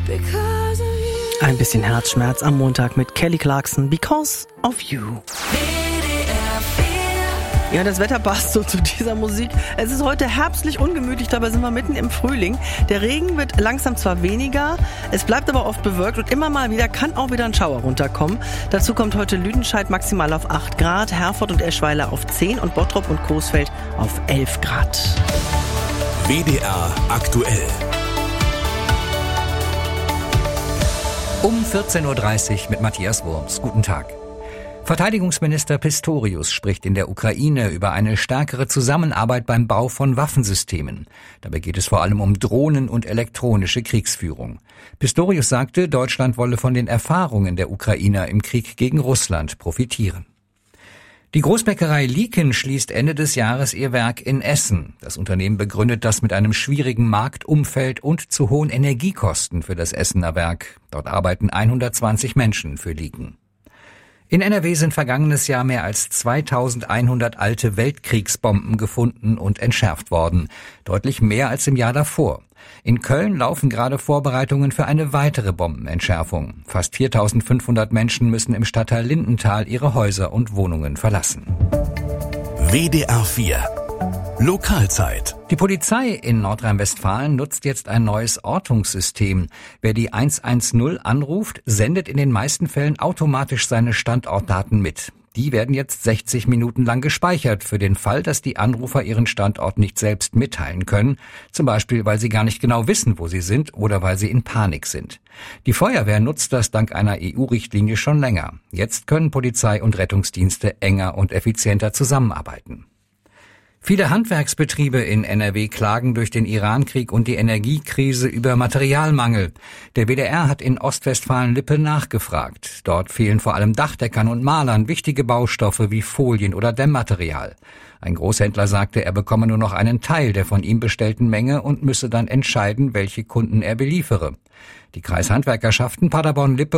Ein bisschen Herzschmerz am Montag mit Kelly Clarkson, Because of You. Ja, das Wetter passt so zu dieser Musik. Es ist heute herbstlich ungemütlich, dabei sind wir mitten im Frühling. Der Regen wird langsam zwar weniger, es bleibt aber oft bewölkt und immer mal wieder kann auch wieder ein Schauer runterkommen. Dazu kommt heute Lüdenscheid maximal auf 8 Grad, Herford und Eschweiler auf 10 und Bottrop und Coesfeld auf 11 Grad. WDR aktuell. Um 14.30 Uhr mit Matthias Wurms. Guten Tag. Verteidigungsminister Pistorius spricht in der Ukraine über eine stärkere Zusammenarbeit beim Bau von Waffensystemen. Dabei geht es vor allem um Drohnen und elektronische Kriegsführung. Pistorius sagte, Deutschland wolle von den Erfahrungen der Ukrainer im Krieg gegen Russland profitieren. Die Großbäckerei Lieken schließt Ende des Jahres ihr Werk in Essen. Das Unternehmen begründet das mit einem schwierigen Marktumfeld und zu hohen Energiekosten für das Essener Werk. Dort arbeiten 120 Menschen für Lieken. In NRW sind vergangenes Jahr mehr als 2100 alte Weltkriegsbomben gefunden und entschärft worden. Deutlich mehr als im Jahr davor. In Köln laufen gerade Vorbereitungen für eine weitere Bombenentschärfung. Fast 4500 Menschen müssen im Stadtteil Lindenthal ihre Häuser und Wohnungen verlassen. WDR 4 Lokalzeit. Die Polizei in Nordrhein-Westfalen nutzt jetzt ein neues Ortungssystem. Wer die 110 anruft, sendet in den meisten Fällen automatisch seine Standortdaten mit. Die werden jetzt 60 Minuten lang gespeichert für den Fall, dass die Anrufer ihren Standort nicht selbst mitteilen können. Zum Beispiel, weil sie gar nicht genau wissen, wo sie sind oder weil sie in Panik sind. Die Feuerwehr nutzt das dank einer EU-Richtlinie schon länger. Jetzt können Polizei und Rettungsdienste enger und effizienter zusammenarbeiten. Viele Handwerksbetriebe in NRW klagen durch den Irankrieg und die Energiekrise über Materialmangel. Der WDR hat in Ostwestfalen-Lippe nachgefragt. Dort fehlen vor allem Dachdeckern und Malern wichtige Baustoffe wie Folien oder Dämmmaterial. Ein Großhändler sagte, er bekomme nur noch einen Teil der von ihm bestellten Menge und müsse dann entscheiden, welche Kunden er beliefere. Die Kreishandwerkerschaften Paderborn-Lippe